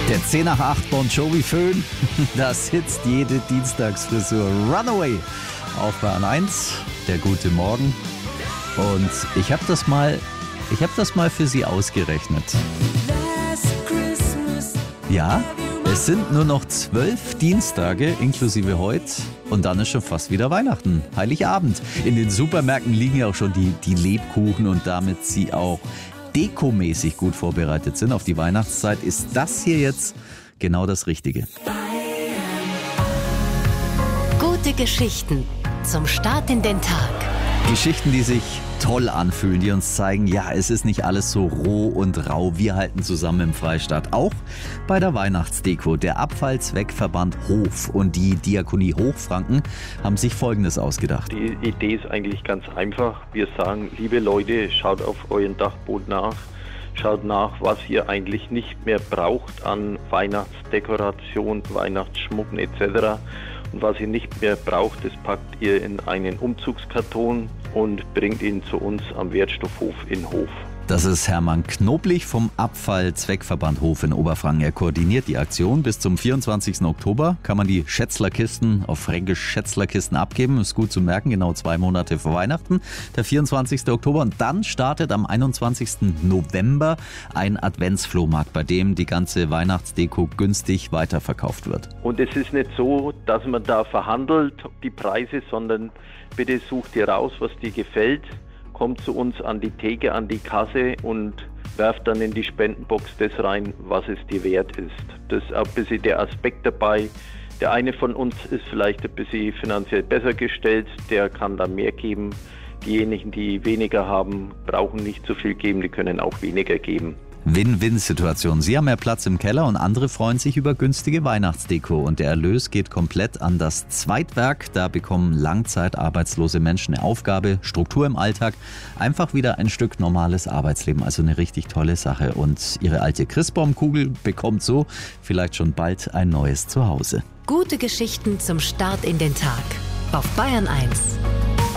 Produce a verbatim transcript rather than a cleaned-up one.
Der zehn nach acht Bon Jovi Föhn, das hitzt jede Dienstagsfrisur. Runaway auf Bayern eins, der gute Morgen. Und ich habe das mal, ich habe das mal für Sie ausgerechnet. Ja, es sind nur noch zwölf Dienstage inklusive heute und dann ist schon fast wieder Weihnachten, Heiligabend. In den Supermärkten liegen ja auch schon die, die Lebkuchen und damit sie auch dekomäßig gut vorbereitet sind auf die Weihnachtszeit, ist das hier jetzt genau das Richtige. Gute Geschichten zum Start in den Tag. Geschichten, die sich toll anfühlen, die uns zeigen, ja, es ist nicht alles so roh und rau. Wir halten zusammen im Freistaat. Auch bei der Weihnachtsdeko. Der Abfallzweckverband Hof und die Diakonie Hochfranken haben sich Folgendes ausgedacht. Die Idee ist eigentlich ganz einfach. Wir sagen, liebe Leute, schaut auf euren Dachboden nach. Schaut nach, was ihr eigentlich nicht mehr braucht an Weihnachtsdekoration, Weihnachtsschmucken et cetera. Und was ihr nicht mehr braucht, das packt ihr in einen Umzugskarton und bringt ihn zu uns am Wertstoffhof in Hof. Das ist Hermann Knoblich vom Abfallzweckverband Hof in Oberfranken. Er koordiniert die Aktion. Bis zum vierundzwanzigsten Oktober kann man die Schätzlerkisten auf Fränkisch Schätzlerkisten abgeben. Ist gut zu merken, genau zwei Monate vor Weihnachten. Der vierundzwanzigste Oktober. Und dann startet am einundzwanzigsten November ein Adventsflohmarkt, bei dem die ganze Weihnachtsdeko günstig weiterverkauft wird. Und es ist nicht so, dass man da verhandelt, die Preise, sondern bitte sucht ihr raus, was dir gefällt. Kommt zu uns an die Theke, an die Kasse und werft dann in die Spendenbox das rein, was es dir wert ist. Das ist auch ein bisschen der Aspekt dabei. Der eine von uns ist vielleicht ein bisschen finanziell besser gestellt, der kann da mehr geben. Diejenigen, die weniger haben, brauchen nicht so viel geben, die können auch weniger geben. Win-Win-Situation. Sie haben mehr Platz im Keller und andere freuen sich über günstige Weihnachtsdeko. Und der Erlös geht komplett an das Zweitwerk. Da bekommen langzeitarbeitslose Menschen eine Aufgabe, Struktur im Alltag. Einfach wieder ein Stück normales Arbeitsleben. Also eine richtig tolle Sache. Und Ihre alte Christbaumkugel bekommt so vielleicht schon bald ein neues Zuhause. Gute Geschichten zum Start in den Tag. Auf Bayern eins.